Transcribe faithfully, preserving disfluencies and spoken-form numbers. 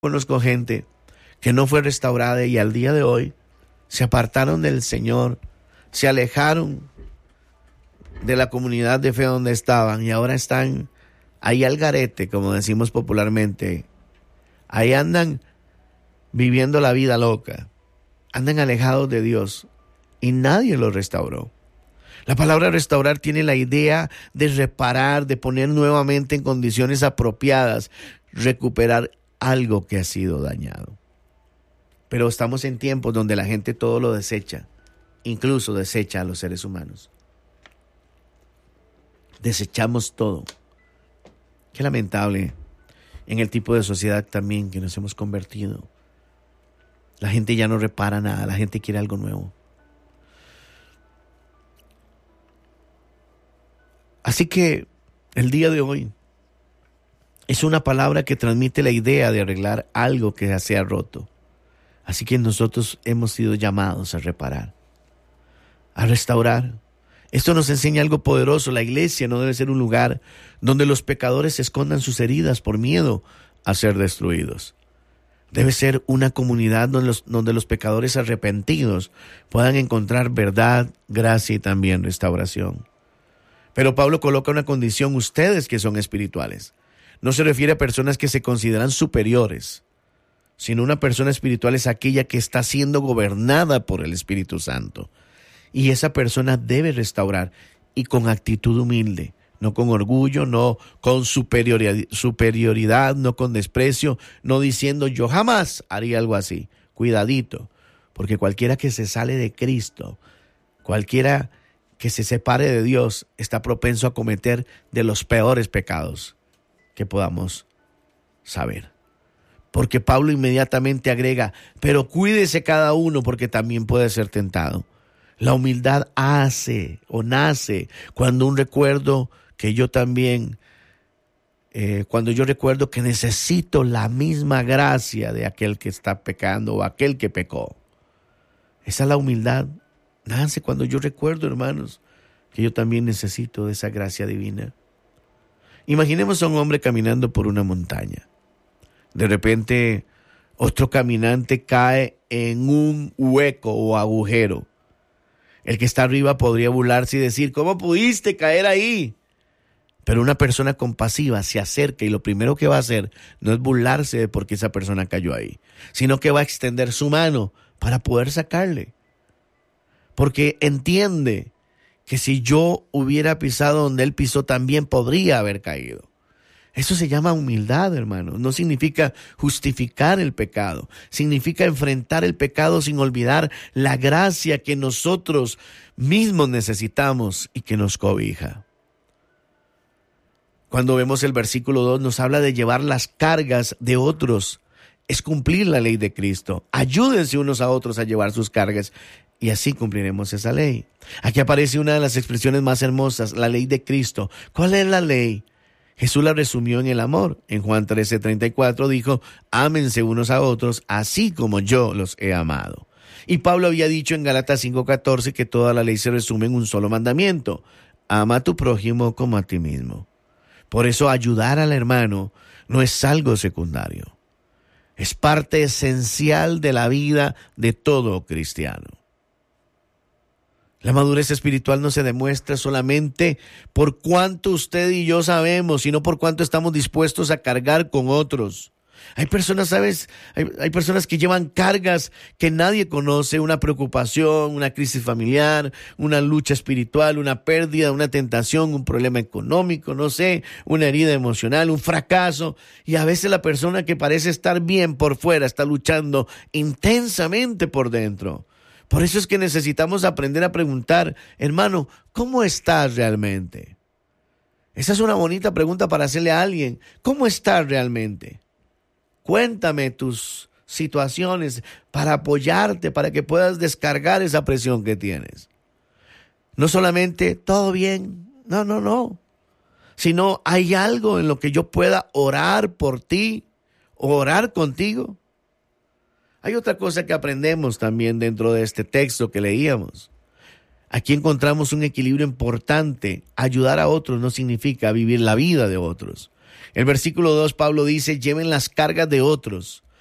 conozco gente que no fue restaurada y al día de hoy se apartaron del Señor, se alejaron de la comunidad de fe donde estaban y ahora están ahí al garete, como decimos popularmente. Ahí andan viviendo la vida loca, andan alejados de Dios y nadie los restauró. La palabra restaurar tiene la idea de reparar, de poner nuevamente en condiciones apropiadas, recuperar algo que ha sido dañado. Pero estamos en tiempos donde la gente todo lo desecha, incluso desecha a los seres humanos. Desechamos todo. Qué lamentable en el tipo de sociedad también que nos hemos convertido. La gente ya no repara nada, la gente quiere algo nuevo. Así que el día de hoy es una palabra que transmite la idea de arreglar algo que se ha roto. Así que nosotros hemos sido llamados a reparar, a restaurar. Esto nos enseña algo poderoso. La iglesia no debe ser un lugar donde los pecadores escondan sus heridas por miedo a ser destruidos. Debe ser una comunidad donde los, donde los pecadores arrepentidos puedan encontrar verdad, gracia y también restauración. Pero Pablo coloca una condición: ustedes que son espirituales. No se refiere a personas que se consideran superiores, sino una persona espiritual es aquella que está siendo gobernada por el Espíritu Santo. Y esa persona debe restaurar y con actitud humilde, no con orgullo, no con superioridad, superioridad, no con desprecio, no diciendo yo jamás haría algo así. Cuidadito, porque cualquiera que se sale de Cristo, cualquiera que se separe de Dios, está propenso a cometer de los peores pecados que podamos saber. Porque Pablo inmediatamente agrega, pero cuídese cada uno porque también puede ser tentado. La humildad hace o nace cuando un recuerdo que yo también, eh, cuando yo recuerdo que necesito la misma gracia de aquel que está pecando o aquel que pecó. Esa es la humildad. Nace cuando yo recuerdo, hermanos, que yo también necesito de esa gracia divina. Imaginemos a un hombre caminando por una montaña. De repente, otro caminante cae en un hueco o agujero. El que está arriba podría burlarse y decir, ¿cómo pudiste caer ahí? Pero una persona compasiva se acerca y lo primero que va a hacer no es burlarse de por qué esa persona cayó ahí, sino que va a extender su mano para poder sacarle. Porque entiende que si yo hubiera pisado donde él pisó, también podría haber caído. Eso se llama humildad, hermano. No significa justificar el pecado. Significa enfrentar el pecado sin olvidar la gracia que nosotros mismos necesitamos y que nos cobija. Cuando vemos el versículo dos, nos habla de llevar las cargas de otros. Es cumplir la ley de Cristo. Ayúdense unos a otros a llevar sus cargas y así cumpliremos esa ley. Aquí aparece una de las expresiones más hermosas, la ley de Cristo. ¿Cuál es la ley? Jesús la resumió en el amor. En Juan trece treinta y cuatro dijo, ámense unos a otros, así como yo los he amado. Y Pablo había dicho en Gálatas cinco catorce que toda la ley se resume en un solo mandamiento. Ama a tu prójimo como a ti mismo. Por eso ayudar al hermano no es algo secundario. Es parte esencial de la vida de todo cristiano. La madurez espiritual no se demuestra solamente por cuánto usted y yo sabemos, sino por cuánto estamos dispuestos a cargar con otros. Hay personas, ¿sabes? Hay, hay personas que llevan cargas que nadie conoce, una preocupación, una crisis familiar, una lucha espiritual, una pérdida, una tentación, un problema económico, no sé, una herida emocional, un fracaso. Y a veces la persona que parece estar bien por fuera está luchando intensamente por dentro. Por eso es que necesitamos aprender a preguntar, hermano, ¿cómo estás realmente? Esa es una bonita pregunta para hacerle a alguien. ¿Cómo estás realmente? Cuéntame tus situaciones para apoyarte, para que puedas descargar esa presión que tienes. No solamente todo bien, no, no, no. Sino hay algo en lo que yo pueda orar por ti, orar contigo. Hay otra cosa que aprendemos también dentro de este texto que leíamos. Aquí encontramos un equilibrio importante. Ayudar a otros no significa vivir la vida de otros. El versículo dos, Pablo dice, lleven las cargas de otros.